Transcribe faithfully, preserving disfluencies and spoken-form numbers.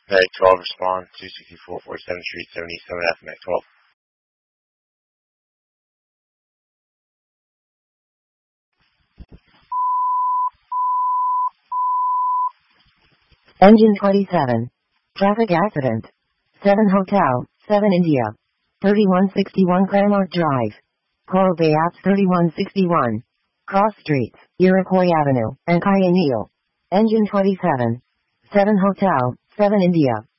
Mag twelve, respond, two sixty-four forty-seventh Street, seventy-seven F, Mag twelve. Engine twenty-seven. Traffic accident. seven Hotel, seven India. thirty-one sixty-one Claremont Drive. Coral Bay Apps thirty-one sixty-one. Cross Streets, Iroquois Avenue, and Cayenne. Engine twenty-seven. seven Hotel, seven India.